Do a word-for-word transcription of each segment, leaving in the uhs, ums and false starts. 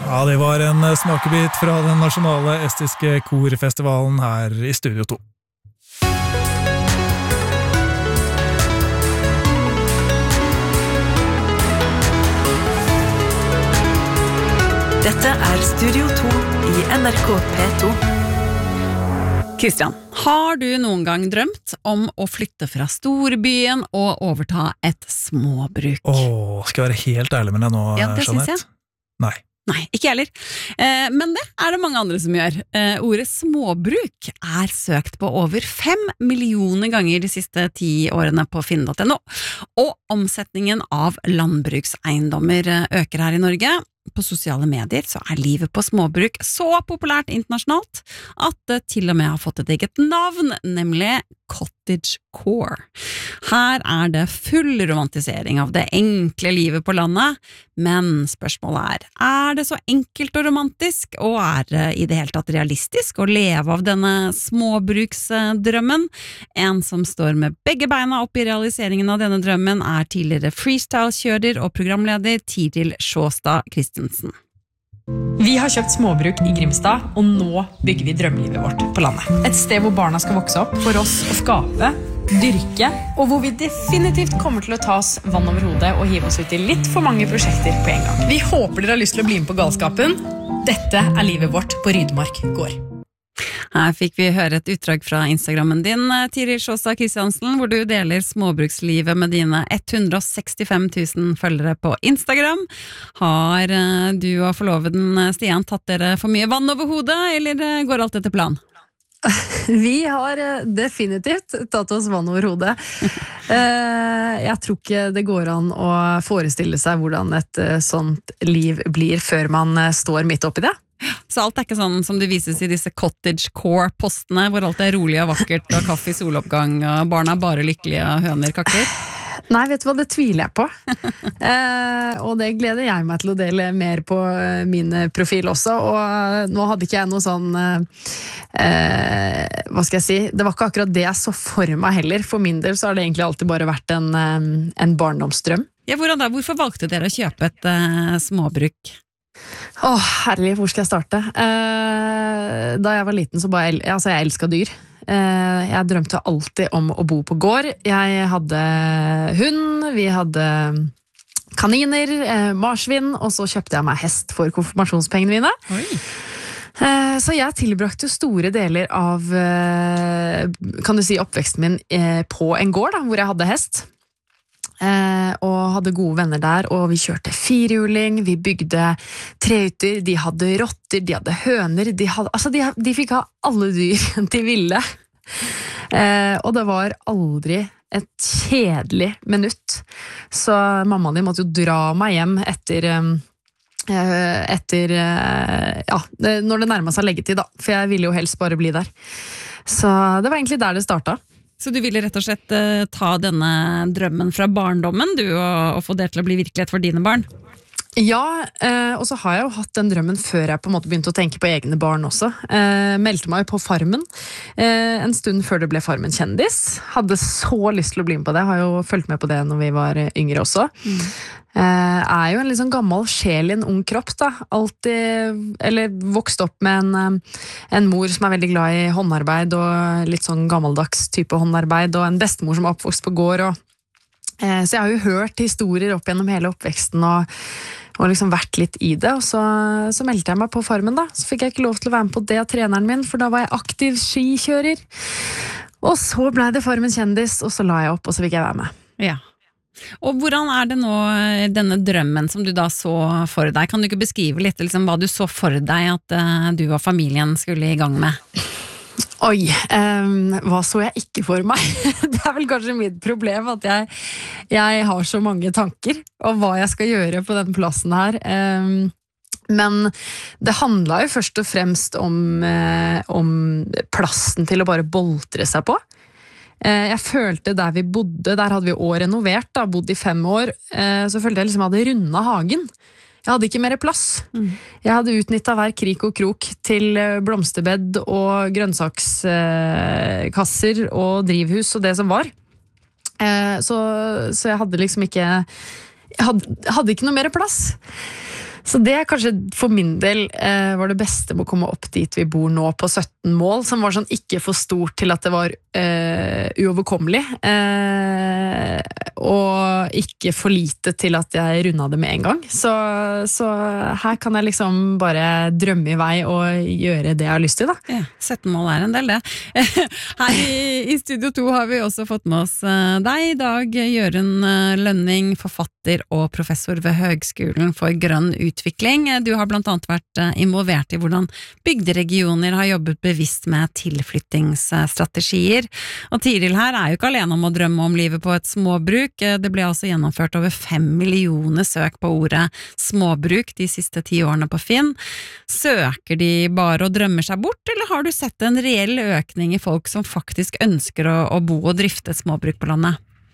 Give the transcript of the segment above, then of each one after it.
Ja, det var en smakebit fra den nasjonale estiske korfestivalen her i Studio to. Dette er Studio to i N R K P to. Kristian, har du noen gang drømt om å flytte fra storbyen og overta et småbruk? Åh, skal jeg være helt ærlig med deg nå, Ja, det synes Jeanette? jeg. Nei. Nei, ikke heller. Eh, men det er det mange andre som gjør. Eh, ordet småbruk er søkt på over fem millioner ganger de siste ti årene på finn punktum no. Og omsetningen av landbrukseiendommer øker her i Norge. På sosiale medier så er livet på småbruk så populært internasjonalt at det til og med har fått et eget navn, nemlig cottagecore. Her er det full romantisering av det enkle livet på landet, men spørsmålet er, er det så enkelt og romantisk, og er det i det hele tatt realistisk å leve av denne småbruksdrømmen? En som står med begge beina opp i realiseringen av denne drømmen er tidligere freestyle-kjører og programleder Tiril Sjåstad Christensen. Vi har kjøpt småbruk i Grimstad, og nå bygger vi drømmelivet vårt på landet. Et sted hvor barna skal vokse opp, for oss å skape, dyrke, og hvor vi definitivt kommer til å ta oss vann over hodet og hive oss ut i litt for mange prosjekter på en gang. Vi håper dere har lyst til å bli med på galskapen. Dette er livet vårt på Rydmark gård. Her fikk vi høre et utdrag fra Instagrammen din, Tiril Sjåstad Christiansen, hvor du deler småbrukslivet med dine ett hundre og sekstifem tusen følgere på Instagram. Har du og forloveden Stian tatt dere for mye vann over hodet, eller går alt etter plan? Vi har definitivt tatt oss vann over hodet. Jeg tror ikke det går an å forestille seg hvordan et sånt liv blir før man står midt oppi det. Så alt er ikke sånn som det vises i disse cottagecore-postene, hvor alt er rolig og vakkert, og kaffe i soloppgang, og barna er bare lykkelige, og høner kakker? Nei, vet du hva, det tviler jeg på. eh, og det gleder jeg meg til å dele mer på min profil også, og nå hadde ikke jeg noe sånn, eh, hva skal jeg si, det var ikke akkurat det jeg så for meg heller. For min del så har det egentlig alltid bare vært en, en barndomsdrøm. Ja, hvordan da? Hvorfor valgte dere å kjøpe et uh, småbruk? Åh, oh, herlig, hvor skal jeg starte? Eh, da jeg var liten så bare, altså jeg elsket dyr. Eh, jeg drømte alltid om å bo på gård. Jeg hadde hund, vi hadde kaniner, eh, marsvin, og så kjøpte jeg meg hest for konfirmasjonspengene mine. Oi. Eh, så jeg tilbrakte store deler av, eh, kan du si, oppveksten min eh, på en gård da, hvor jeg hadde hest. Eh, og hadde gode venner der, og vi kjørte firehjuling, vi bygde trehytter, de hadde rotter, de hadde høner, de, hadde, altså de, de fikk ha alle dyr de ville. Eh, og det var aldri et kjedelig minutt, så mamma de måtte jo dra meg hjem etter, eh, etter eh, ja, når det nærmet seg leggetid da, for jeg ville jo helst bare bli der. Så det var egentlig der det startet. Så du ville rett og slett uh, ta denne drømmen fra barndommen, du, og, og få det til å bli virkelighet for dine barn? Ja, eh, og så har jeg jo hatt den drømmen før jeg på en måte begynte å tenke på egne barn også. Eh, meldte meg jo på Farmen eh, en stund før det ble Farmen kjendis. Hadde så lyst til å bli med på det, har jo fulgt med på det når vi var yngre også. Mm. Eh, er jo en litt sånn gammel sjel i en ung kropp da. Altid, eller vokst opp med en, en mor som er veldig glad i håndarbeid, og litt sånn gammeldags type håndarbeid, og en bestemor som er oppvokst på gård, og eh, så jeg har jo hørt historier opp gjennom hele oppveksten, og og liksom vært litt i det, og så, så meldte jeg meg på Farmen da, så fikk jeg ikke lov til å være med på det av treneren min, for da var jeg aktiv skikjører, og så ble det Farmen kjendis, og så la jeg opp, og så fikk jeg være med. Ja. Og hvordan er det nå, denne drømmen som du da så for deg? Kan du ikke beskrive litt liksom, hva du så for deg at uh, du og familien skulle i gang med? Oi, um, hva så jeg ikke for meg? Det er vel kanskje mitt problem at jeg, jeg har så mange tanker om hva jeg skal gjøre på den plassen her. Um, men det handlet jo først og fremst om, uh, om plassen til å bare boltre seg på. Uh, jeg følte der vi bodde, der hadde vi også renovert, da, bodde i fem år, uh, så følte jeg liksom jeg hadde rundet hagen. Jeg hadde ikke mer plass. Mm. Jeg hadde utnyttet hver krik og krok til blomsterbed og grønnsakskasser og drivhus og det som var. Så, så jeg hadde liksom ikke jeg hadde, hadde ikke noe mer plass. Så det er kanskje for min del eh, var det beste med å komme opp dit vi bor nå på sytten mål, som var sånn ikke for stort til at det var eh, uoverkommelig, eh, og ikke for lite til at jeg rundet det med en gang. Så, så her kan jeg liksom bare drømme i vei og gjøre det jeg har lyst til, da. Ja, sytten mål er en del, det. Her i, i Studio to har vi også fått med oss uh, deg i dag, Jørund Lønning, forfatter og professor ved Høgskolen for grønn utvikling. Du har blant annet vært uh, involvert i hvordan bygderegioner har jobbet bevisst med tilflyttingsstrategier. Og Tiril her er jo ikke alene om å drømme om livet på et småbruk. Det ble altså gjennomført over fem millioner søk på ordet småbruk de siste ti årene på Finn. Søker de bare og drømmer seg bort, eller har du sett en reell økning i folk som faktisk ønsker å, å bo og drifte et småbruk på landet?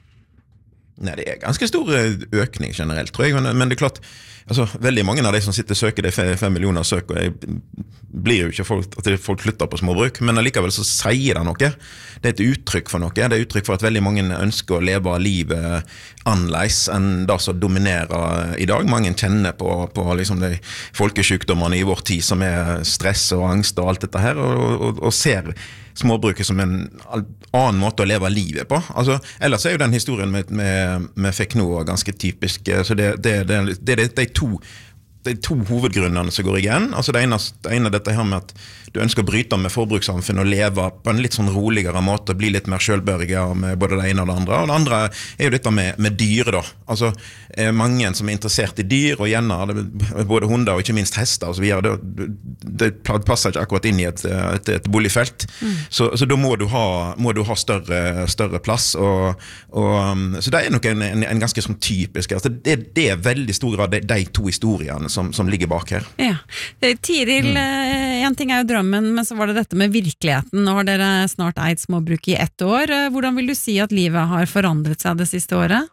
Nei, det er ganske stor økning generelt, tror jeg, men, men det er klart, altså, veldig mange av de som sitter og søker de fem millioner søk, og jeg blir jo ikke folk, at folk slutter på småbruk, men allikevel så sier det noe. Det er et uttrykk for noe. Det er et uttrykk for at veldig mange ønsker å leve livet annerledes enn det som dominerer i dag. Mange kjenner på, på liksom de folkesykdommene i vår tid som er stress og angst og alt dette her, og, og, og ser småbruket som en annen måte å leve livet på. Altså, ellers er jo den historien med, med, med Fekno ganske typisk, så det, det, det, det, det, det er to det er to hovedgrunnene som går igjen. Altså det ene, det ene er dette her med at du ønsker å bryte med forbrukssamfunnet og leve på en litt sånn roligere måte, bli litt mer selvbørge med både det ene og det andre. Og det andre er jo dette med, med dyr da. Altså eh, mange som er interessert i dyr, og gjerne både hunder og ikke minst hester og så videre, det, det passer ikke akkurat inn i et, et, et boligfelt. Mm. Så, så da må du ha, må du ha større, større plass. Og, og, så det er nok en, en, en ganske sånn typisk, altså det, det er veldig stor grad de, de to historiene som, som ligger bak her. Ja. Tiril, mm. en ting er jo drømmen, men så var det dette med virkeligheten. Nå har dere snart eid småbruk i ett år. Hvordan vil du si at livet har forandret seg det siste året?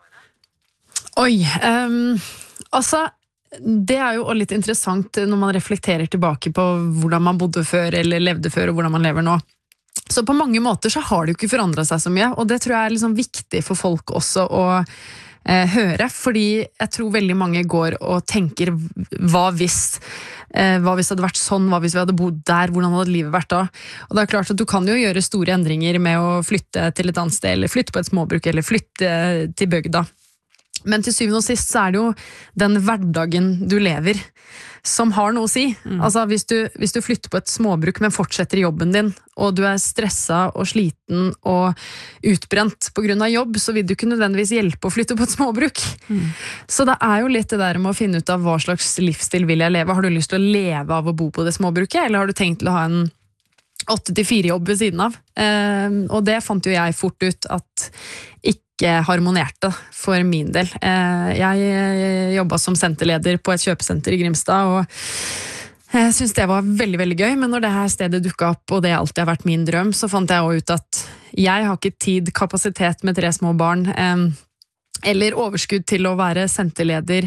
Oi, um, altså det er jo litt interessant når man reflekterer tilbake på hvordan man bodde før eller levde før og hvordan man lever nå. Så på mange måter så har det jo ikke forandret seg så mye, og det tror jeg er liksom viktig for folk også å eh, høre, fordi jeg tror veldig mange går og tenker hva hvis eh, hva hvis det hadde vært sånn, hva hvis vi hadde bodd der, hvordan hadde livet vært da? Og det er klart at du kan jo gjøre store endringer med å flytte til et annet sted, eller flytte på et småbruk, eller flytte til bygda. Men til syvende og sist så er det jo den hverdagen du lever som har noe å si. Mm. Altså hvis du, hvis du flytter på et småbruk, men fortsetter i jobben din, og du er stresset og sliten og utbrent på grunn av jobb, så vil du ikke nødvendigvis hjelpe å flytte på et småbruk. Mm. Så det er jo litt det der med å finne ut av hva slags livsstil vil jeg leve. Har du lyst til å leve av å bo på det småbruket, eller har du tenkt til å ha en åtte til fire jobb ved siden av? Eh, og det fant jo jeg fort ut at ikke harmonerte for min del. Jeg jobbet som senterleder på et kjøpesenter i Grimstad, og jeg synes det var veldig, veldig gøy, men når det her stedet dukket opp, og det alltid har vært min drøm, så fant jeg også ut at jeg har ikke tid, kapasitet med tre små barn, eller overskudd til å være senterleder,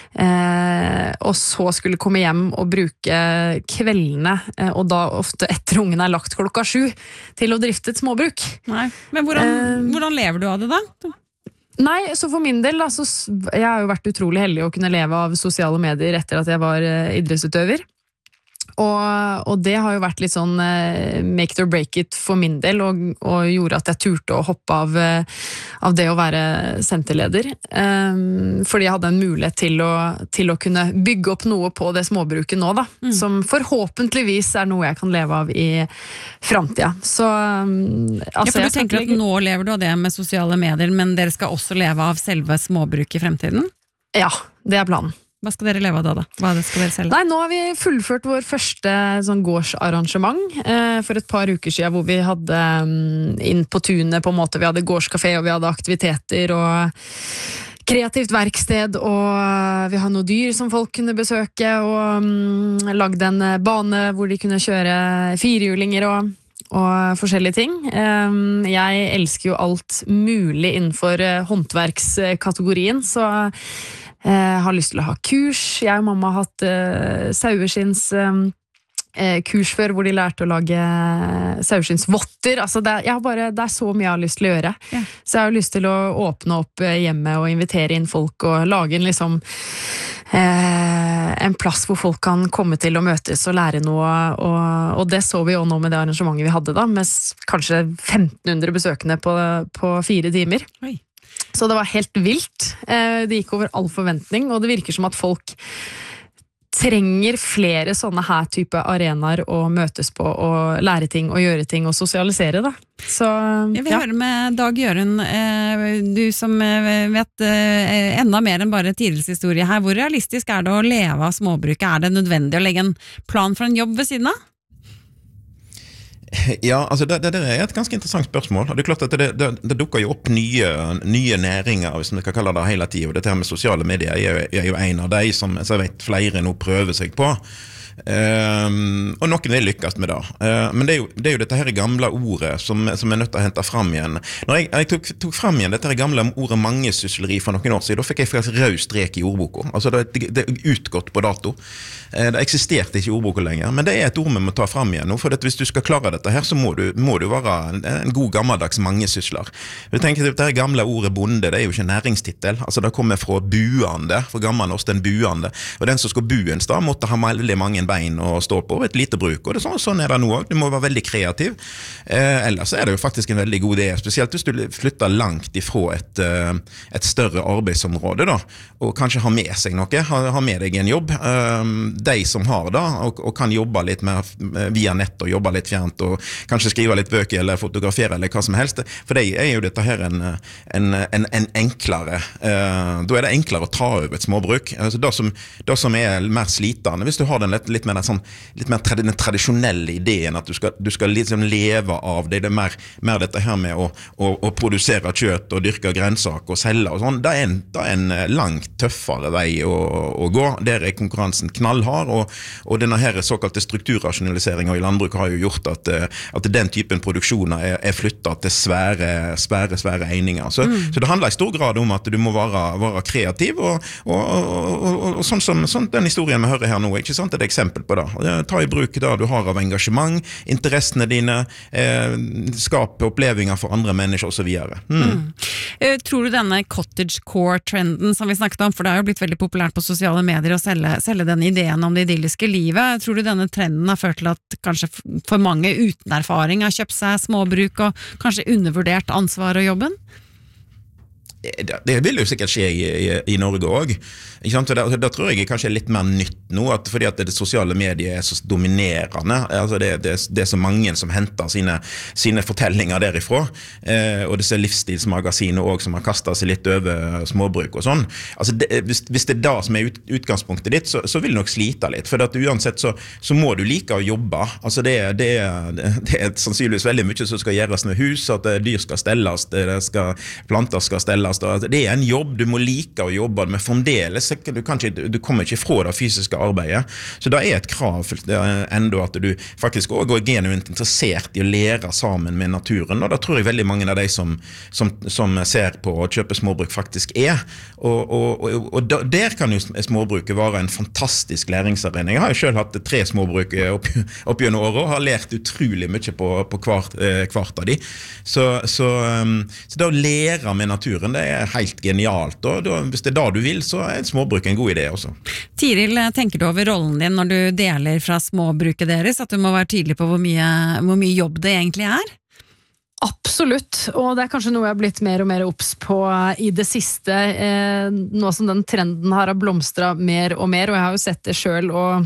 og så skulle komme hjem og bruke kveldene, og da ofte etter ungen er lagt klokka sju, til å drifte et småbruk. Nei, men hvordan, uh, hvordan lever du av det da? Nei, så for min del, altså, jeg har jo vært utrolig heldig å kunne leve av sosiale medier etter at jeg var idrettsutøver. Og, og det har jo vært litt sånn uh, make it or break it for min del, og, og gjorde at jeg turte å hoppe av, uh, av det å være senterleder. Um, fordi jeg hadde en mulighet til å, til å kunne bygge opp noe på det småbruket nå, da. Mm. Som forhåpentligvis er noe jeg kan leve av i fremtiden. Så um, altså, ja, for du tenker at nå lever du av det med sosiale medier, men dere skal også leve av selve småbruket i fremtiden? Ja, det er planen. Hva skal dere leve av da da? Hva skal dere selge? Nei, nå har vi fullført vår første sånn gårdsarrangement eh, for et par uker siden, hvor vi hadde um, inn på tunet på en måte, vi hadde gårdskafé, og vi hadde aktiviteter, og kreativt verksted, og vi har noen dyr som folk kunne besøke, og um, lagde en bane hvor de kunne kjøre firehjulinger og og forskjellige ting. Jeg elsker jo alt mulig innenfor håndverkskategorien, så jeg har lyst til å ha kurs. Jeg og mamma har hatt saueskinns eh, kurs før hvor de lærte å lage saueskinnsvotter. Altså det, jeg har bare, det er så mye jeg har lyst til å gjøre. Ja. Så jeg har lyst til å åpne opp hjemme og invitere inn folk og lage en liksom eh, en plass hvor folk kan komme til å møtes og lære noe. Og, og det så vi jo nå med det arrangementet vi hadde da, med kanskje femten hundre besøkende på, på fire timer. Oi. Så det var helt vilt. Eh, det gikk over all forventning, og det virker som at folk trenger flere sånne her type arenaer å møtes på og lære ting og gjøre ting og sosialisere da. Så, Jeg vil ja. høre med Dag Jørund, eh, du som eh, vet eh, enda mer enn bare Tirils historie her. Hvor realistisk er det å leve av småbruket? Er det nødvendig å legge en plan for en jobb ved siden av? Ja, altså det, det, det er et ganske interessant spørsmål. Det er klart at det, det, det dukker jo opp nye, nye næringer, hvis vi kan kalle det hele tiden. Og dette her med sosiale medier er jo, er jo en av de som jeg vet flere nå prøver seg på. Um, og noen vil lykkes med det. Uh, men det er, jo, det er jo dette her gamle ordet som, som er nødt til å hente fram igjen. Når jeg, jeg tok, tok fram igjen dette her gamle ordet mangesysleri for noen år siden, da fikk jeg faktisk rød strek i ordboka. Altså det, det er utgått på dato. Uh, det eksisterte ikke i ordboka lenger, men det er et ord vi må ta fram igjen nå, for at hvis du skal klare dette her, så må du, må du være en, en god gammeldags mangesysler. Jeg tenker at dette her gamle ordet bonde, det er jo ikke en næringstitel. Altså det kommer fra buande, fra gammel norsk den buande. Og den som skal bu en sted, måtte ha veldig mange bein å stå på, et lite bruk, og det, sånn, sånn er det nå også. Du må være veldig kreativ. Eh, ellers er det jo faktisk en veldig god idé, spesielt hvis du flytter langt ifra et, et større arbeidsområde, da, og kanskje har med seg noe, har, har med deg en jobb. Eh, de som har det, og, og kan jobbe litt mer via nett, og jobbe litt fjernt, og kanskje skrive litt bøker, eller fotografere, eller hva som helst, for det er jo dette her en, en, en, en enklere, eh, da er det enklere å ta over et småbruk. Altså det, som, det som er mer slitende, hvis du har den litt, litt mer sånn, litt mer trad- den tradisjonelle ideen at du skal, du skal liksom leve av det, det er mer, mer dette her med å, å, å produsere kjøtt og dyrke grønnsaker og selge og sånn, det er en, det er en langt tøffere vei å, å gå, der er konkurransen knallhard, og, og denne her såkalte strukturrasjonaliseringen i landbruket har jo gjort at, at den typen produksjoner er, er flyttet til svære, svære, svære eininger, så, mm. så det handler i stor grad om at du må være, være kreativ, og, og, og, og, og sånn som sånn, den historien vi hører her nå, ikke sant, det er et eksempel på det. Ta i bruk det du har av engasjement, interessene dine, eh, skape opplevelser for andre mennesker og så videre. Mm. Mm. Uh, tror du denne cottagecore-trenden som vi snakket om, for det har jo blitt veldig populært på sosiale medier å selge, selge den ideen om det idylliske livet, tror du denne trenden har ført til at kanskje for mange uten erfaring har kjøpt seg småbruk og kanskje undervurdert ansvar og jobben? Det, det vil jo sikkert skje i, i, i Norge også. Da, da tror jeg kanskje er litt mer nytt nå, at fordi at det sosiale mediet er så dominerende, altså det, det, det er så mange som henter sine, sine fortellinger derifra, eh, og disse livsstilsmagasiner også som har kastet seg litt over småbruk og sånn. Altså det, hvis, hvis det er da som er ut, utgangspunktet ditt, så, så vil du nok slite litt, for at uansett så, så må du like å jobbe. Altså det, det, det, det er sannsynligvis veldig mye som skal gjøres med hus, at dyr skal stelles, det skal, planter skal stelles. Det er en jobb, du må like å jobbe med fremdeles, du, kan ikke, du kommer ikke fra det fysiske arbeidet, så det er et krav det er enda at du faktisk også er genuint interessert i å lære sammen med naturen, og da tror jeg veldig mange av de som, som, som ser på å kjøpe småbruk faktisk er, og, og, og, og der kan jo småbruket være en fantastisk læringsarena. Jeg har jo selv hatt tre småbruk opp, opp gjennom året, og har lært utrolig mye på, på hvert, hvert av de, så, så, så da å lære med naturen, det er helt genialt, og da, hvis det er da du vil, så er småbruk en god idé også. Tiril, tenker du over rollen din når du deler fra småbruket deres, at du må være tydelig på hvor mye, hvor mye jobb det egentlig er? Absolutt, og det er kanskje noe jeg har blitt mer og mer obs på i det siste, eh, nå som den trenden her har blomstret mer og mer, og jeg har jo sett det selv, og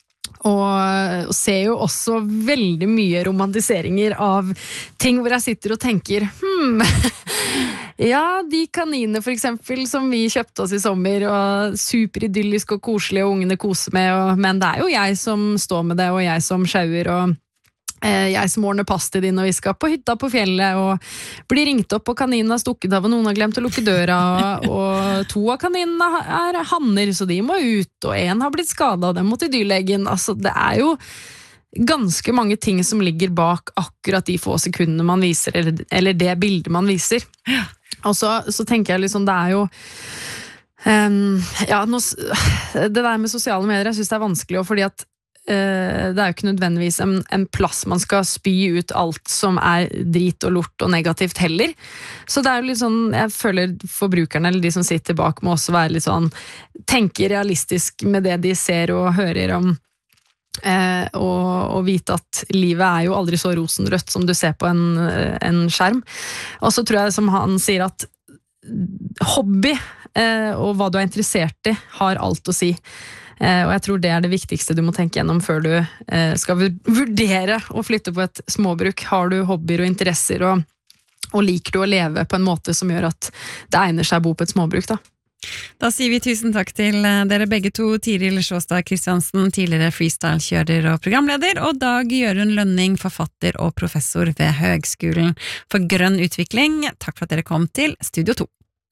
og ser jo også veldig mye romantiseringer av ting hvor jeg sitter og tenker hmm, ja, de kaniner for eksempel som vi kjøpte oss i sommer, og superidyllisk og koselig og ungene koser med, og, men det er jo jeg som står med det, og jeg som sjauer, og jeg som ordner pass til din, og vi skal på hytta på fjellet og blir ringt opp, og kaninen har stukket av, og noen har glemt å lukke døra, og, og to av kaninene er hanner, så de må ut, og en har blitt skadet, og den må til dyrlegen. Altså, det er jo ganske mange ting som ligger bak akkurat de få sekundene man viser, eller, eller det bildet man viser. Og så, så tenker jeg liksom, det er jo um, ja, nå, det der med sosiale medier, jeg synes det er vanskelig, og fordi at eh, det er jo ikke nødvendigvis en, en plass man skal spy ut alt som er drit og lort og negativt heller. Så det er jo litt sånn, jeg føler forbrukerne, eller de som sitter bak, må også være litt sånn, tenke realistisk med det de ser og hører om, eh, og, og vite at livet er jo aldri så rosenrødt som du ser på en, en skjerm. Og så tror jeg, som han sier, at hobby eh, og hva du er interessert i har alt å si. Eh, og jeg tror det er det viktigste du må tenke gjennom før du eh, skal vurdere å flytte på et småbruk. Har du hobbyer og interesser, og, og liker du å leve på en måte som gjør at det egner seg å bo på et småbruk, da? Da sier vi tusen takk til dere begge to, Tiril Sjåstad Kristiansen, tidligere freestyle-kjører og programleder, og Dag Jørund Lønning, forfatter og professor ved Høgskolen for grønn utvikling. Takk for at dere kom til Studio to.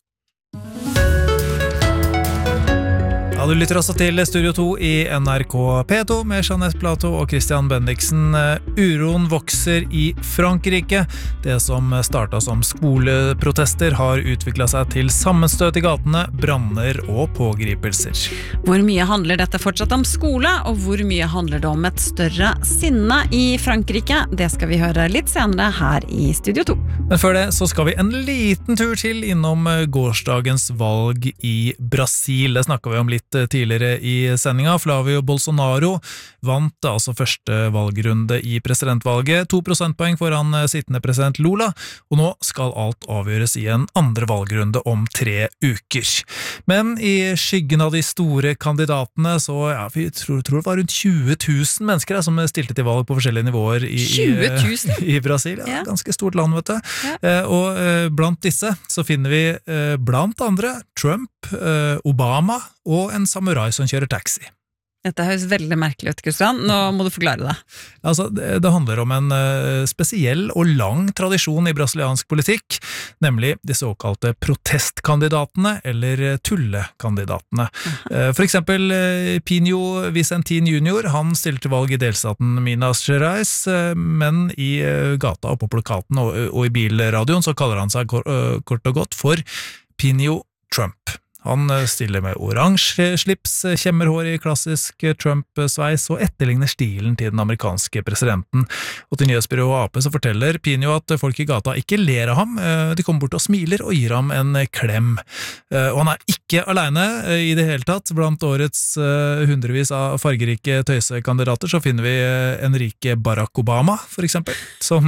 Ja, du lytter også til Studio to i N R K P to med Jeanette Plato og Christian Bendiksen. Uroen vokser i Frankrike. Det som startet som skoleprotester har utviklet seg til sammenstøt i gatene, branner og pågripelser. Hvor mye handler dette fortsatt om skole, og hvor mye handler det om et større sinne i Frankrike? Det skal vi høre litt senere her i Studio to. Men før det så skal vi en liten tur til innom gårsdagens valg i Brasil. Det snakket vi om litt tidligere i sendinga. Flavio Bolsonaro vant altså første valgrunde i presidentvalget, to prosentpoeng foran sittende president Lula, og nå skal alt avgjøres i en andre valgrunde om tre uker. Men i skyggen av de store kandidatene, så ja, vi tror, tror det var rundt tjue tusen mennesker som stilte til valg på forskjellige nivåer i, tjue tusen? i, i Brasil. Ja, Ja. Ganske stort land, vet du. Ja. Eh, og eh, blant disse så finner vi eh, blant andre Trump, eh, Obama og en samurai som kjører taxi. Dette høres veldig merkelig ut, Kristian. Nå må du forklare det. Altså, det, det handler om en uh, spesiell og lang tradisjon i brasiliansk politikk, nemlig de såkalte protestkandidatene, eller tullekandidatene. Uh, for eksempel uh, Pinho Vicentin junior, han stilte til valg i delstaten Minas Gerais, uh, men i uh, gata og på plakaten og, og i bilradioen så kaller han seg kort, uh, kort og godt for Pinho Trump. Han stiller med oransje slips, kjemmerhår i klassisk Trump-sveis og etterligner stilen til den amerikanske presidenten. Og til nyhetsbyrået A P så forteller Pinho at folk i gata ikke ler av ham, de kommer bort og smiler og gir ham en klem. Og han er ikke alene i det hele tatt. Blant årets hundrevis av fargerike tøysekandidater så finner vi Enrique Barack Obama, for eksempel, som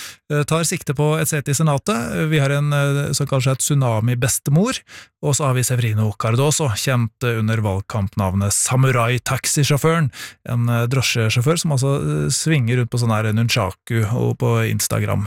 tar sikte på et sete i senatet. Vi har en som kaller seg tsunami-bestemor, og så har vi Severino Cardoso, kjent under valgkampnavnet Samurai-taxisjåføren, en drosjesjåfør som altså svinger rundt på sånn her nunchaku og på Instagram,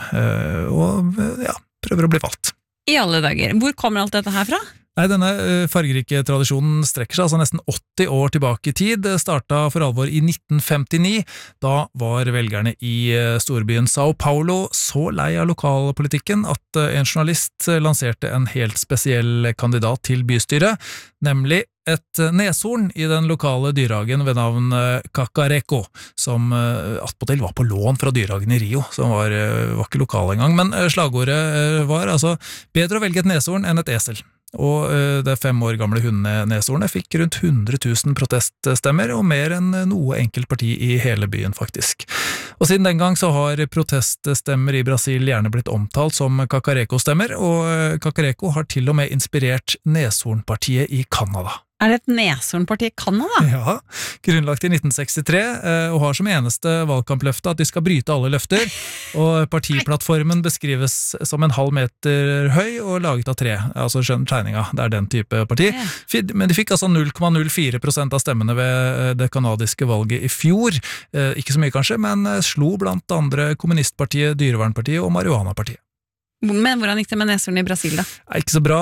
og ja, prøver å bli valgt. I alle dager. Hvor kommer alt dette her fra? Nei, denne fargerike tradisjonen strekker seg altså nesten åtti år tilbake i tid. Det startet for alvor i nitten femtini. Da var velgerne i storbyen Sao Paulo så lei av lokalpolitikken at en journalist lanserte en helt spesiell kandidat til bystyret, nemlig et neshorn i den lokale dyrehagen ved navn Cacareco, som attpåtil var på lån fra dyrehagen i Rio, som var, var ikke lokal engang. Men slagordet var altså bedre å velge et neshorn enn et esel. Og det fem år gamle hundeneshornet fikk rundt hundre tusen proteststemmer, og mer enn noe enkelt parti i hele byen, faktisk. Og siden den gang så har proteststemmer i Brasil gjerne blitt omtalt som Cacareco-stemmer, og Cacareco har til og med inspirert neshornpartiet i Kanada. Er det et neshornparti i Kanada? Ja, grunnlagt i nitten sekstitre, og har som eneste valgkampløfte at de skal bryte alle løfter, og partiplattformen beskrives som en halv meter høy og laget av tre, altså skjønner tegninga, det er den type parti. Men de fikk altså null komma null fire prosent av stemmene ved det kanadiske valget i fjor, ikke så mye kanskje, men slo blant andre kommunistpartiet, dyrevernpartiet og marihuanapartiet. Men hvordan gikk det med neshorn i Brasil da? Ikke så bra.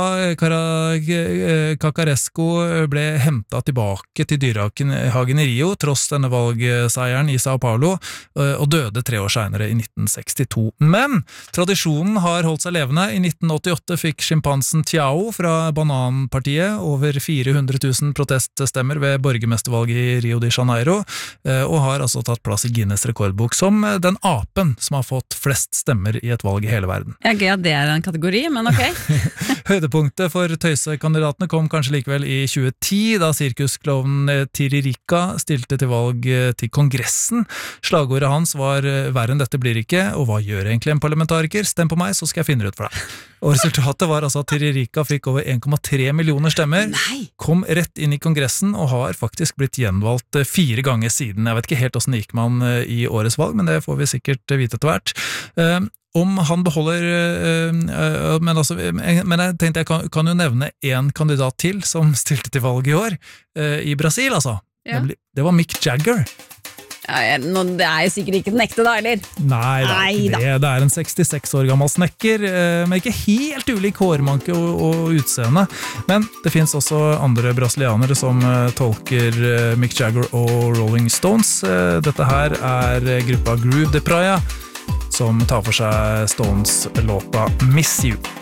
Cacaresco ble hentet tilbake til dyrehagen i Rio, tross denne valgseieren i Sao Paulo, og døde tre år senere i nitten sekstito. Men tradisjonen har holdt seg levende. I nitten åttiåtte fikk skimpansen Tiao fra Bananpartiet over fire hundre tusen proteststemmer ved borgermestervalget i Rio de Janeiro, og har altså tatt plass i Guinness rekordbok som den apen som har fått flest stemmer i et valg i hele verden. Ja, gøy at det er en kategori, men ok. Høydepunktet for tøysekandidatene kom kanskje likevel i tjue ti, da sirkusklovnen Tiririka stilte til valg til kongressen. Slagordet hans var «Verre enn dette blir ikke», og hva gjør egentlig en parlamentariker? Stem på meg, så skal jeg finne det ut for deg. Og resultatet var altså at Tiririka fikk over en komma tre millioner stemmer, Nei. kom rett inn i kongressen og har faktisk blitt gjenvalgt fire ganger siden. Jeg vet ikke helt hvordan det gikk med han i årets valg, men det får vi sikkert vite etter hvert. Om han beholder, men, altså, men jeg tenkte jeg kan, kan jo nevne en kandidat til som stilte til valg i år, i Brasil altså. Ja. Det, det var Mick Jagger. Ja, jeg- nå- det er jo sikkert ikke den ekte da, eller? Nei, det er Nei ikke da. det. Det er en sekstiseks år gammel snekker, eh, med ikke helt ulik hårmanke og, og utseende. Men det finnes også andre brasilianere som eh, tolker eh, Mick Jagger og Rolling Stones. Eh, dette her er gruppa Groove de Praia, som tar for seg Stones låta Miss You.